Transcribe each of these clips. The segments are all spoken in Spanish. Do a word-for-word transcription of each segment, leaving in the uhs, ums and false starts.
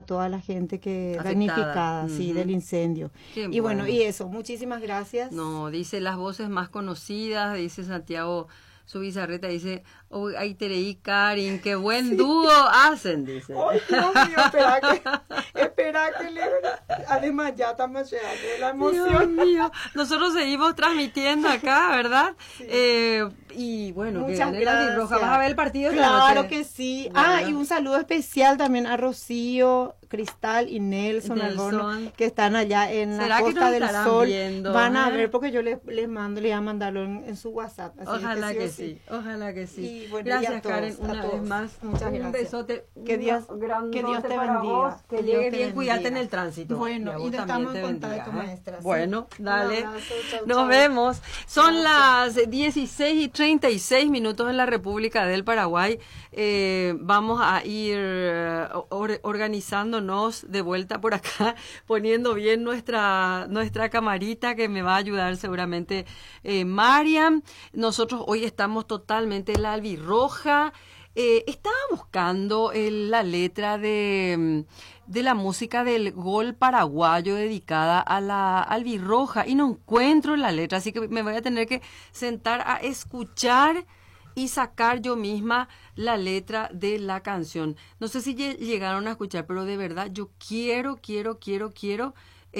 toda la gente que Afectada. damnificada, uh-huh. sí, del incendio. Qué y bueno. bueno, y eso, muchísimas gracias. No, dice las voces más conocidas, dice Santiago su bizarreta, dice, oh, ay, Tereí, Karin, qué buen sí. dúo hacen, dice. Ay, Dios mío, espera que, espera que le, además ya estamos llegando de la emoción. Dios mío, nosotros seguimos transmitiendo acá, ¿verdad? Sí. Eh, y bueno, muchas que gracias. Roja. ¿Vas a ver el partido? Claro que sí. Bueno. Ah, y un saludo especial también a Rocío, Cristal y Nelson, Nelson. que están allá en la Costa del Sol. Viendo, Van a ¿eh? ver porque yo les, les mando, les voy a mandarlo en, en su WhatsApp. Así Ojalá que, que sí, sí, ojalá que sí. Y, bueno, gracias, y a todos, Karen, una todos. vez más. Muchas un gracias. besote. Que Dios, que Dios te bendiga. Vos, que, que llegue bien, cuidarte en el tránsito. Bueno, y, y estamos en contacto, bendiga, maestra. ¿sí? Bueno, dale. Abrazo, chau, Nos chau. vemos. Son Gracias. las dieciséis y treinta y seis minutos en la República del Paraguay. Eh, vamos a ir or, organizándonos de vuelta por acá, poniendo bien nuestra, nuestra camarita que me va a ayudar seguramente eh, Mariam. Nosotros hoy estamos totalmente en la albirroja. Eh, estaba buscando el, la letra de, de la música del gol paraguayo dedicada a la albirroja y no encuentro la letra, así que me voy a tener que sentar a escuchar y sacar yo misma la letra de la canción. No sé si llegaron a escuchar, pero de verdad yo quiero, quiero, quiero, quiero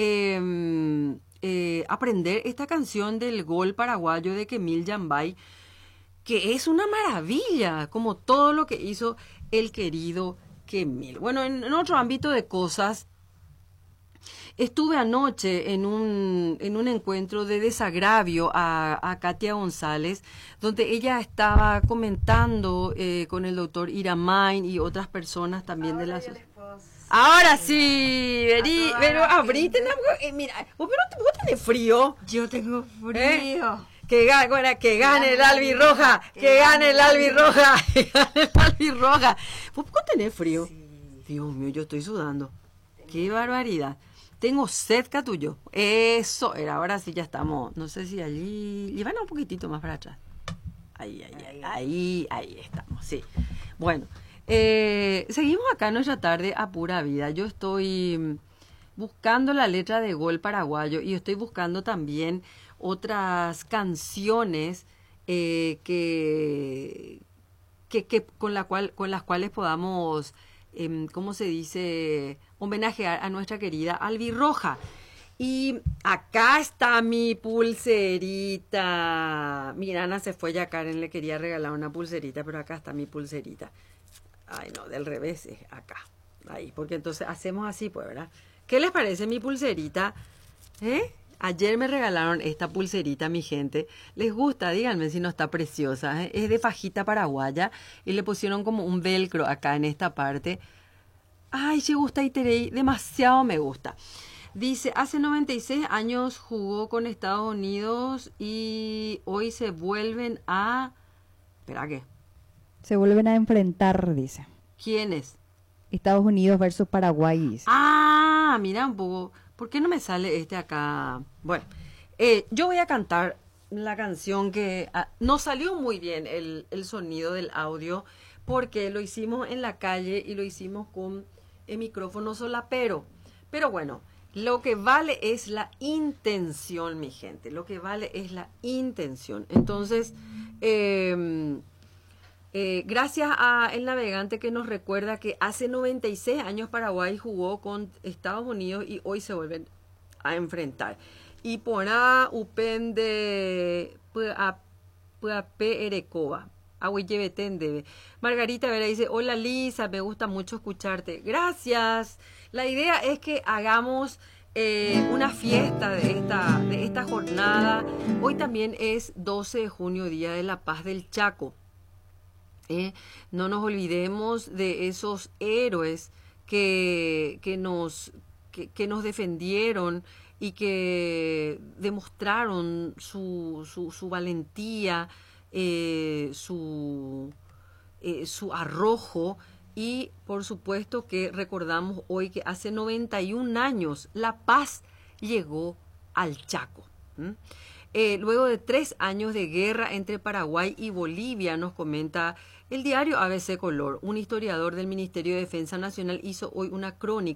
eh, eh, aprender esta canción del gol paraguayo de Kemil Yambay, que es una maravilla, como todo lo que hizo el querido Kemil. Bueno, en, en otro ámbito de cosas, estuve anoche en un, en un encuentro de desagravio a, a Katia González, donde ella estaba comentando eh, con el doctor Iramain y otras personas también Ahora de la sociedad. Ahora sí, vení, pero abrite, eh, mira, vos, pero vos tenés frío. Yo tengo frío. ¿Eh? Que gane, bueno, que gane el albirroja, que gane el albirroja, que gane el albirroja. ¿Vos poco tenés frío? Sí. Dios mío, yo estoy sudando. Qué barbaridad. Tengo sed, Catullo. Eso era, ahora sí ya estamos. No sé si allí... Y van un poquitito más para atrás. Ahí, ahí, ahí, ahí, ahí estamos, sí. Bueno, eh, seguimos acá en nuestra tarde a pura vida. Yo estoy buscando la letra de Gol Paraguayo y estoy buscando también otras canciones eh, que, que, que con la cual con las cuales podamos eh, ¿cómo se dice? Homenajear a nuestra querida albirroja. Y acá está mi pulserita. Mira, Ana se fue, ya Karen le quería regalar una pulserita, pero acá está mi pulserita. Ay, no, del revés es acá. Ahí, porque entonces hacemos así, pues, ¿verdad? ¿Qué les parece mi pulserita? ¿Eh? Ayer me regalaron esta pulserita, mi gente. ¿Les gusta? Díganme si no está preciosa. ¿eh? Es de fajita paraguaya y le pusieron como un velcro acá en esta parte. Ay, se gusta Iterey, demasiado me gusta. Dice, hace noventa y seis años jugó con Estados Unidos y hoy se vuelven a... ¿Espera qué? Se vuelven a enfrentar, dice. ¿Quiénes? Estados Unidos versus Paraguay, dice. Ah, mira un poco... ¿Por qué no me sale este acá? Bueno, eh, yo voy a cantar la canción que ah, no salió muy bien el, el sonido del audio porque lo hicimos en la calle y lo hicimos con el micrófono solapero. Pero bueno, lo que vale es la intención, mi gente. Lo que vale es la intención. Entonces, eh, eh, gracias a El Navegante que nos recuerda que hace noventa y seis años Paraguay jugó con Estados Unidos y hoy se vuelven a enfrentar. Y por a upende puape erecoba. Debe. Margarita Vera dice, hola Lisa, me gusta mucho escucharte. Gracias. La idea es que hagamos eh, una fiesta de esta, de esta jornada. Hoy también es doce de junio, Día de la Paz del Chaco. Eh, no nos olvidemos de esos héroes que, que, nos, que, que nos defendieron y que demostraron su, su, su valentía, eh, su, eh, su arrojo y por supuesto que recordamos hoy que hace noventa y un años la paz llegó al Chaco. ¿Mm? Eh, luego de tres años de guerra entre Paraguay y Bolivia, nos comenta el diario A B C Color, un historiador del Ministerio de Defensa Nacional hizo hoy una crónica